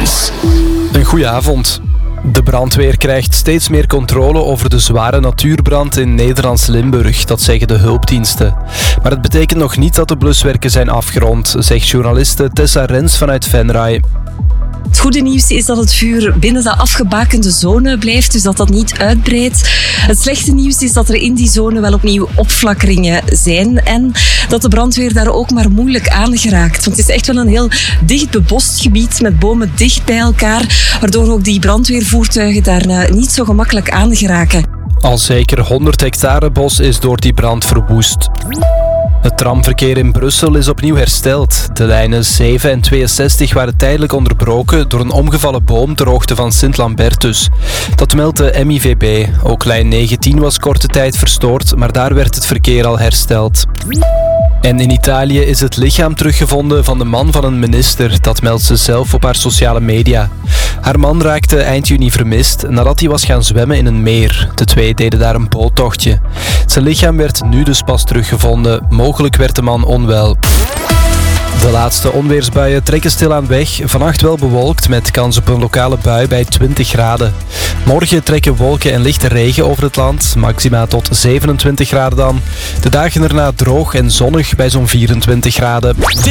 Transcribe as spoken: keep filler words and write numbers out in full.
Nieuws. Een goeie avond. De brandweer krijgt steeds meer controle over de zware natuurbrand in Nederlands Limburg, dat zeggen de hulpdiensten. Maar het betekent nog niet dat de bluswerken zijn afgerond, zegt journaliste Tessa Rens vanuit Venray. Het goede nieuws is dat het vuur binnen de afgebakende zone blijft, dus dat dat niet uitbreidt. Het slechte nieuws is dat er in die zone wel opnieuw opflakkeringen zijn en dat de brandweer daar ook maar moeilijk aan geraakt. Want het is echt wel een heel dicht bebost gebied met bomen dicht bij elkaar, waardoor ook die brandweervoertuigen daar niet zo gemakkelijk aan geraken. Al zeker honderd hectare bos is door die brand verwoest. Het tramverkeer in Brussel is opnieuw hersteld. De lijnen zeven en tweeënzestig waren tijdelijk onderbroken door een omgevallen boom ter hoogte van Sint-Lambertus. Dat meldt de M I V B. Ook lijn negentien was korte tijd verstoord, maar daar werd het verkeer al hersteld. En in Italië is het lichaam teruggevonden van de man van een minister. Dat meldt ze zelf op haar sociale media. Haar man raakte eind juni vermist nadat hij was gaan zwemmen in een meer. De twee deden daar een boottochtje. Zijn lichaam werd nu dus pas teruggevonden. Mogelijk werd de man onwel. De laatste onweersbuien trekken stilaan weg. Vannacht wel bewolkt met kans op een lokale bui bij twintig graden. Morgen trekken wolken en lichte regen over het land. Maxima tot zevenentwintig graden dan. De dagen erna droog en zonnig bij zo'n vierentwintig graden.